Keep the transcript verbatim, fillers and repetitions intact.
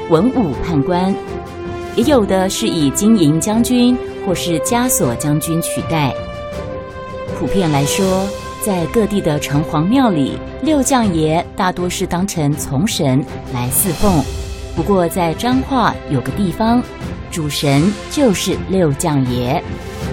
文武判官，也有的是以金银将军或是枷锁将军取代。普遍来说，在各地的城隍庙里，六将爷大多是当成从神来侍奉。不过在彰化有个地方，主神就是六将爷。